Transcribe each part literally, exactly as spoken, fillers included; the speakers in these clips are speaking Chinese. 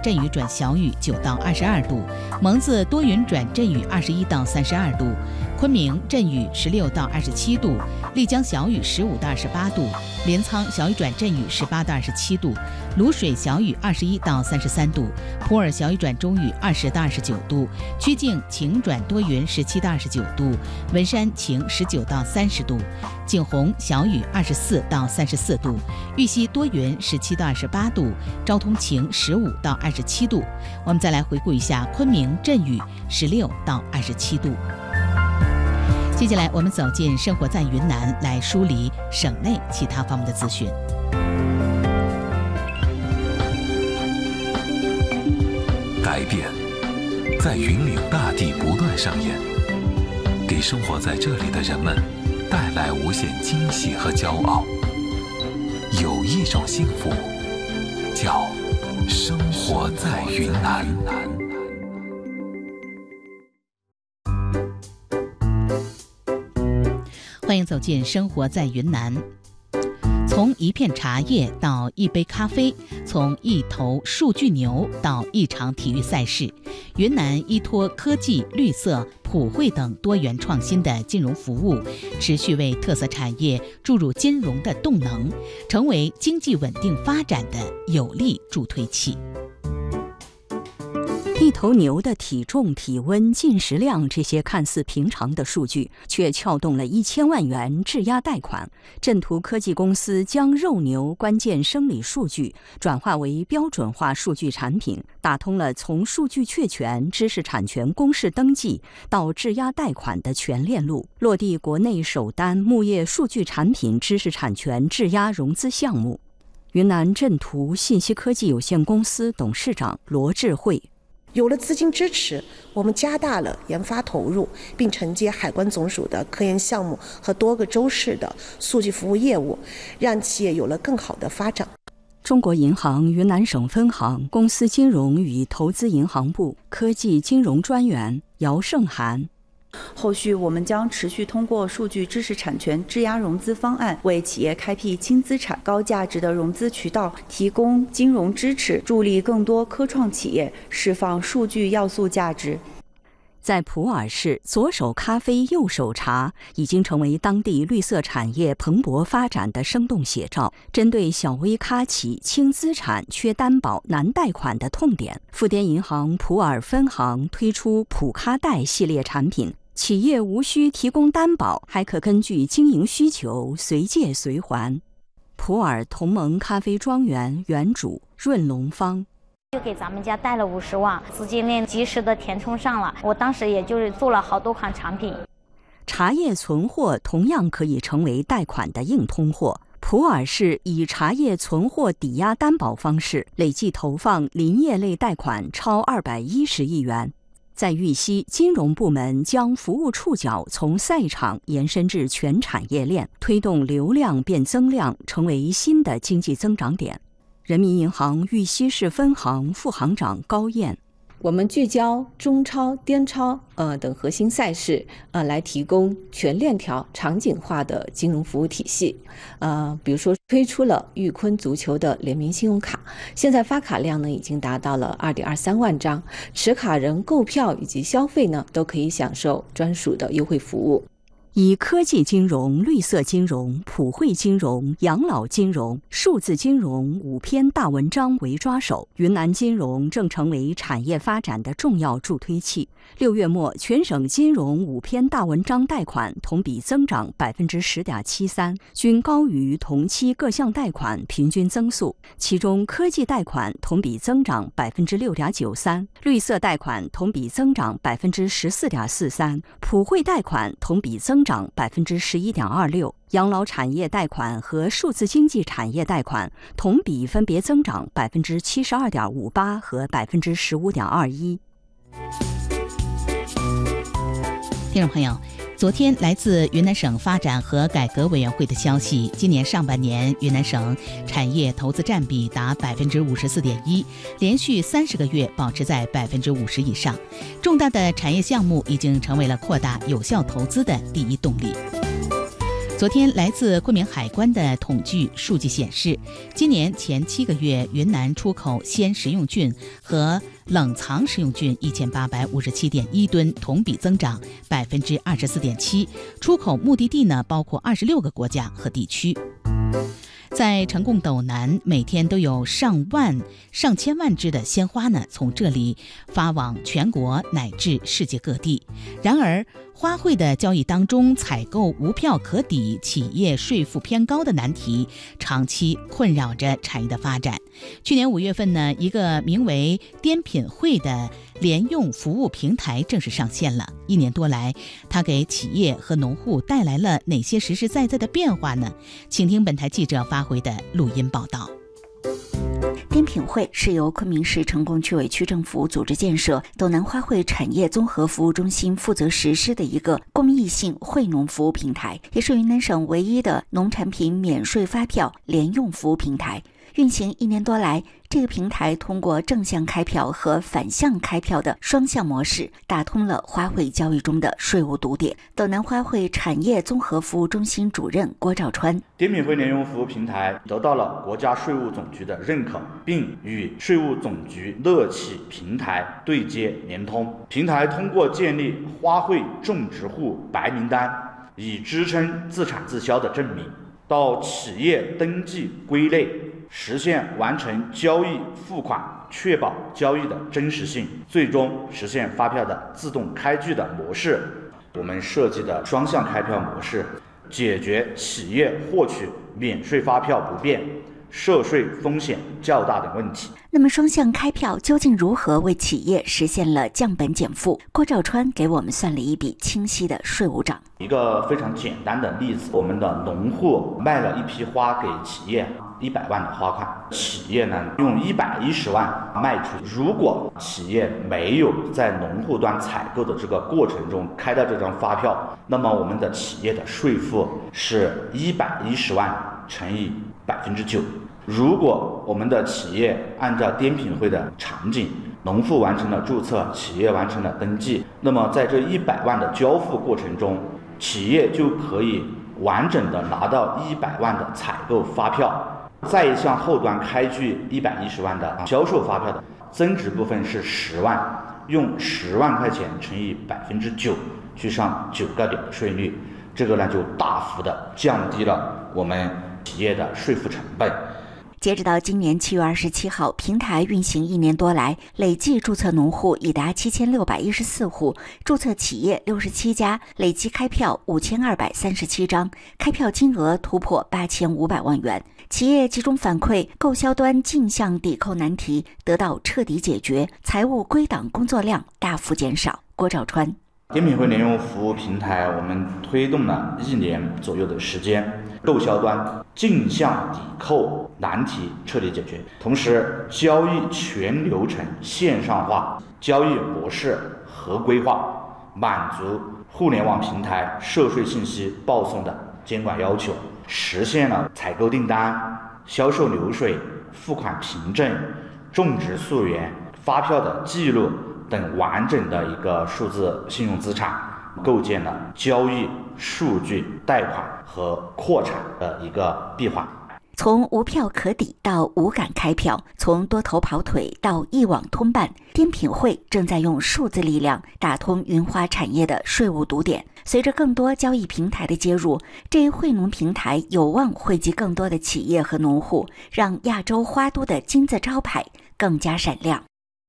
阵雨转小雨九到二十二度，蒙自多云转阵雨二十一到三十二度，昆明阵雨十六到二十七度，丽江小雨十五到二十八度，临沧小雨转阵雨十八到二十七度，卤水小雨二十一到三十三度，普洱小雨转中雨二十到二十九度，曲靖晴转多云十七到二十九度，文山晴十九到三十度，景洪小雨二十四到三十四度，玉溪多云十七到二十八度，昭通晴十五到二十七度。我们再来回顾一下昆明阵雨十六到二十七度。接下来我们走进生活在云南，来梳理省内其他方面的资讯。 改变在云岭大地不断上演，给生活在这里的人们带来无限惊喜和骄傲。有一种幸福叫生活在云南。 欢迎走进生活在云南。从一片茶叶到一杯咖啡，从一头数据牛到一场体育赛事，云南依托科技、绿色、普惠等多元创新的金融服务，持续为特色产业注入金融的动能，成为经济稳定发展的有力助推器。 一头牛的体重、体温、进食量这些看似平常的数据，却撬动了一千万元质押贷款。镇图科技公司将肉牛关键生理数据转化为标准化数据产品，打通了从数据确权、知识产权公示登记到质押贷款的全链路，落地国内首单牧业数据产品知识产权质押融资项目。云南镇图信息科技有限公司董事长罗智慧。 有了资金支持，我们加大了研发投入，并承接海关总署的科研项目和多个州市的数据服务业务，让企业有了更好的发展。 中国银行云南省分行公司金融与投资银行部科技金融专员姚胜涵。 后续我们将持续通过数据知识产权质押融资方案，为企业开辟轻资产、高价值的融资渠道，提供金融支持，助力更多科创企业释放数据要素价值。 在普洱市，左手咖啡右手茶已经成为当地绿色产业蓬勃发展的生动写照。针对小微咖企轻资产、缺担保、难贷款的痛点，富滇银行普洱分行推出普咖贷系列产品，企业无需提供担保，还可根据经营需求随借随还。普洱同盟咖啡庄园园主润龙芳。 就给咱们家贷了五十万，资金链及时的填充上了。我当时也就是做了好多款产品。 茶叶存货同样可以成为贷款的硬通货。普洱市以茶叶存货抵押担保方式，累计投放林业类贷款超二百一十亿元。在玉溪，金融部门将服务触角从赛场延伸至全产业链，推动流量变增量，成为新的经济增长点。人民银行玉溪市分行副行长高燕。 我们聚焦中超、滇超呃等核心赛事，呃，来提供全链条、场景化的金融服务体系。呃，比如说推出了玉坤足球的联名信用卡，现在发卡量呢已经达到了二点二三万张，持卡人购票以及消费呢都可以享受专属的优惠服务。 以科技金融、绿色金融、普惠金融、养老金融、数字金融五篇大文章为抓手，云南金融正成为产业发展的重要助推器。六月末，全省金融五篇大文章贷款同比增长百分之十点七三，均高于同期各项贷款平均增速。其中，科技贷款同比增长百分之六点九三，绿色贷款同比增长百分之十四点四三，普惠贷款同比增长百分之十一点二六，养老产业贷款和数字经济产业贷款同比分别增长百分之七十二点五八和百分之十五点二一。 听众朋友，昨天来自云南省发展和改革委员会的消息，今年上半年云南省产业投资占比达百分之五十四点一，连续三十个月保持在百分之五十以上。重大的产业项目已经成为了扩大有效投资的第一动力。 昨天，来自昆明海关的统计数据显示，今年前七个月，云南出口鲜食用菌和冷藏食用菌一千八百五十七点一吨，同比增长百分之二十四点七。出口目的地呢，包括二十六个国家和地区。在成贡斗南，每天都有上万、上千万只的鲜花呢，从这里发往全国乃至世界各地。然而，花卉的交易当中，采购无票可抵、企业税负偏高的难题，长期困扰着产业的发展。去年五月份呢，一个名为滇品汇的联用服务平台正式上线了。一年多来，它给企业和农户带来了哪些实实在在的变化呢？请听本台记者发回的录音报道。 滇品汇是由昆明市成贡区委区政府组织建设斗南花卉产业综合服务中心负责实施的一个公益性惠农服务平台，也是云南省唯一的农产品免税发票联用服务平台。运行一年多来，这个平台通过正向开票和反向开票的双向模式，打通了花卉交易中的税务堵点。斗南花卉产业综合服务中心主任郭兆川： 滇品汇联用服务平台得到了国家税务总局的认可，并与税务总局乐企平台对接联通。平台通过建立花卉种植户白名单，以支撑自产自销的证明，到企业登记归类，实现完成交易付款，确保交易的真实性，最终实现发票的自动开具的模式。我们设计的双向开票模式，解决企业获取免税发票不便、涉税风险较大等问题。 那么双向开票究竟如何为企业实现了降本减负？郭兆川给我们算了一笔清晰的税务账。 一个非常简单的例子，我们的农户卖了一批花给企业，一百万的花款，企业呢用一百一十万卖出去。如果企业没有在农户端采购的这个过程中开到这张发票，那么我们的企业的税负是一百一十万乘以百分之九。如果我们的企业按照滇品汇的场景，农户完成了注册，企业完成了登记，那么在这一百万的交付过程中，企业就可以完整的拿到一百万的采购发票，再向后端开具一百一十万的销售发票的增值部分是十万，用十万块钱乘以百分之九，去上九个点的税率，这个呢就大幅的降低了我们企业的税负成本。 截止到今年七月二十七号，平台运行一年多来，累计注册农户已达七千六百一十四户，注册企业六十七家，累计开票五千二百三十七张，开票金额突破八千五百万元。企业集中反馈，购销端进项抵扣难题得到彻底解决，财务归档工作量大幅减少。郭兆川： 滇品汇联用服务平台，我们推动了一年左右的时间，购销端进项抵扣难题彻底解决，同时交易全流程线上化，交易模式合规化，满足互联网平台涉税信息报送的监管要求，实现了采购订单、销售流水、付款凭证、种植溯源、发票的记录等完整的一个数字信用资产，构建了交易、数据、贷款和扩产的一个闭环。 从无票可抵到无感开票，从多头跑腿到一网通办，滇品汇正在用数字力量打通云花产业的税务堵点。随着更多交易平台的接入，这一惠农平台有望惠及更多的企业和农户，让亚洲花都的金字招牌更加闪亮。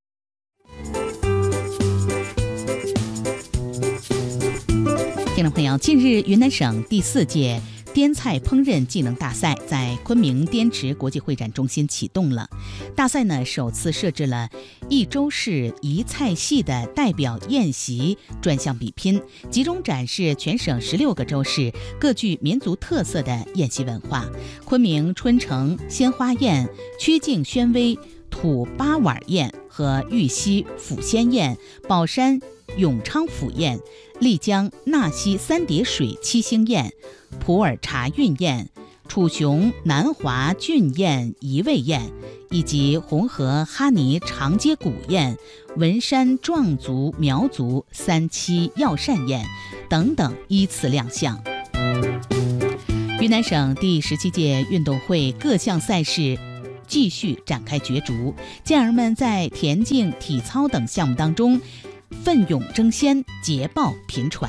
听众朋友，近日云南省第四届滇菜烹饪技能大赛在昆明滇池国际会展中心启动了。大赛呢，首次设置了一州市一菜系的代表宴席专项比拼，集中展示全省十六个州市各具民族特色的宴席文化。昆明春城鲜花宴、曲靖宣威土八碗宴和玉溪府鲜宴、宝山永昌府宴、丽江纳溪三叠水七星宴、普洱茶韵宴、楚雄南华郡宴一味宴，以及红河哈尼长街古宴、文山壮族苗族三七药膳宴等等依次亮相。 云南省第十七届运动会各项赛事继续展开角逐，健儿们在田径、体操等项目当中奋勇争先，捷报频传。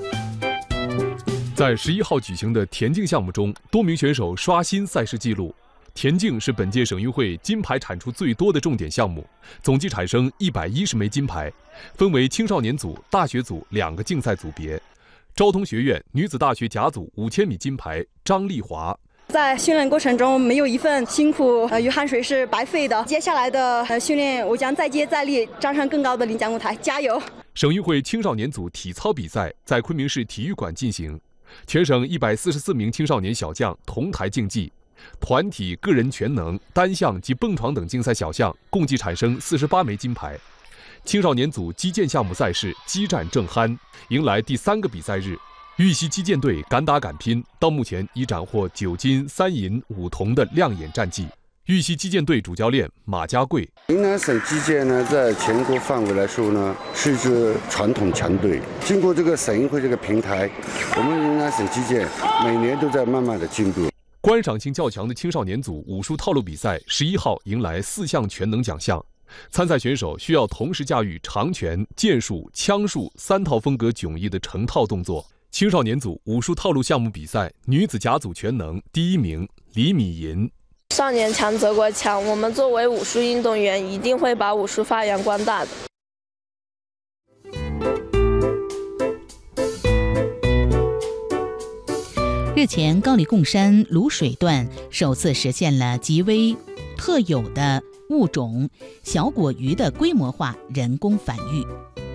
在十一号举行的田径项目中，多名选手刷新赛事纪录。田径是本届省运会金牌产出最多的重点项目，总计产生一百一十枚金牌，分为青少年组、大学组两个竞赛组别。昭通学院女子大学甲组五千米金牌张丽华。 在训练过程中，没有一份辛苦呃与汗水是白费的。接下来的呃训练，我将再接再厉，站上更高的领奖舞台，加油！ 省运会青少年组体操比赛在昆明市体育馆进行，全省一百四十四名青少年小将同台竞技，团体、个人全能、单项及蹦床等竞赛小项共计产生四十八枚金牌。青少年组击剑项目赛事激战正酣，迎来第三个比赛日。玉溪击剑队敢打敢拼，到目前已斩获九金、三银、五铜的亮眼战绩。玉溪击剑队主教练马家贵： 云南省击剑呢，在全国范围来说呢，是一支传统强队。经过这个省运会这个平台，我们云南省击剑每年都在慢慢的进步。 观赏性较强的青少年组武术套路比赛，十一号迎来四项全能奖项。参赛选手需要同时驾驭长拳、剑术、枪术三套风格迥异的成套动作。青少年组武术套路项目比赛，女子甲组全能第一名李米银。 少年强则国强，我们作为武术运动员，一定会把武术发扬光大的。 日前，高黎贡山卤水段首次实现了极危特有的物种小果鱼的规模化人工繁育。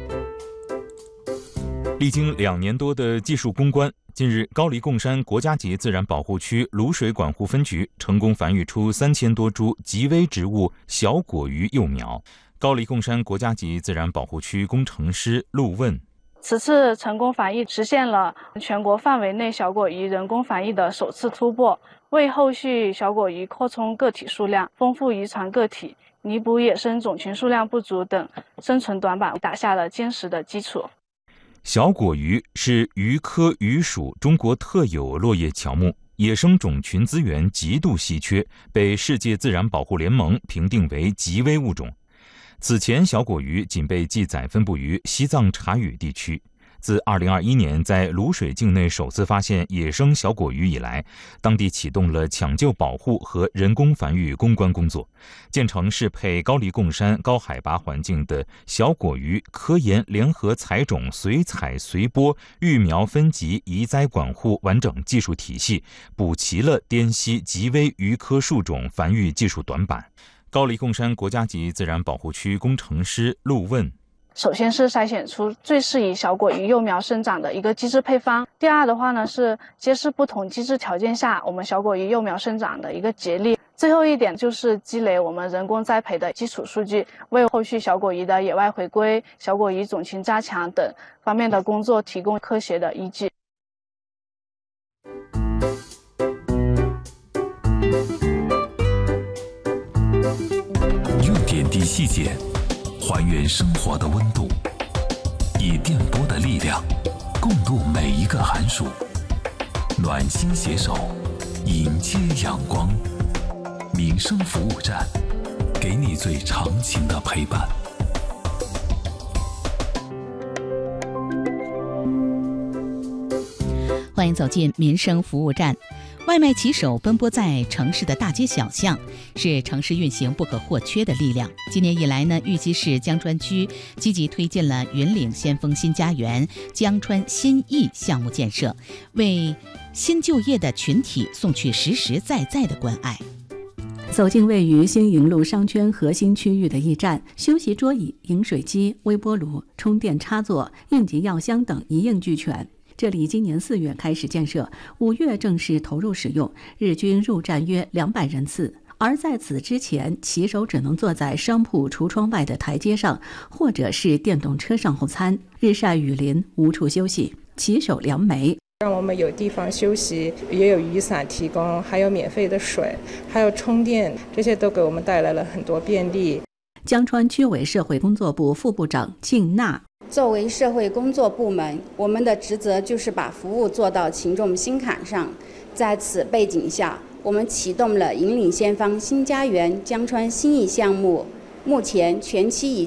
历经两年多的技术攻关，近日高黎贡山国家级自然保护区卤水管护分局成功繁育出三千多株极危植物小果鱼幼苗。高黎贡山国家级自然保护区工程师陆问： 此次成功繁育实现了全国范围内小果鱼人工繁育的首次突破，为后续小果鱼扩充个体数量、丰富遗传个体、弥补野生种群数量不足等生存短板打下了坚实的基础。 小果鱼是鱼科鱼属中国特有落叶乔木，野生种群资源极度稀缺，被世界自然保护联盟评定为极危物种。此前，小果鱼仅被记载分布于西藏察隅地区。自二零二一年在卤水境内首次发现野生小果鱼以来，当地启动了抢救保护和人工繁育攻关工作，建成适配高黎贡山高海拔环境的小果鱼科研联合采种随采随播育苗分级移栽管护完整技术体系，补齐了滇西极危鱼科树种繁育技术短板。高黎贡山国家级自然保护区工程师陆问： 首先是筛选出最适宜小果鱼幼苗生长的一个基质配方，第二的话呢是揭示不同基质条件下我们小果鱼幼苗生长的一个节律，最后一点就是积累我们人工栽培的基础数据，为后续小果鱼的野外回归、小果鱼种群加强等方面的工作提供科学的依据。 用点滴细节还原生活的温度，以电波的力量共度每一个寒暑，暖心携手迎接阳光。民生服务站，给你最长情的陪伴。 欢迎走进民生服务站。外卖骑手奔波在城市的大街小巷，是城市运行不可或缺的力量。今年以来呢，玉溪市江川区积极推进了云岭先锋新家园、江川新翼项目建设，为新就业的群体送去实实在在的关爱。 走进位于新营路商圈核心区域的驿站，休息桌椅、饮水机、微波炉、充电插座、应急药箱等一应俱全。这里今年四月开始建设，五月正式投入使用，日均入站约两百人次。而在此之前，骑手只能坐在商铺橱窗外的台阶上，或者是电动车上候餐，日晒雨淋，无处休息。骑手梁梅： 让我们有地方休息，也有雨伞提供，还有免费的水，还有充电，这些都给我们带来了很多便利。 江川区委社会工作部副部长靳娜： 作为社会工作部门，我们的职责就是把服务做到群众心坎上， 在此背景下，我们启动了引领先锋新家园江川新翼项目，目前全期已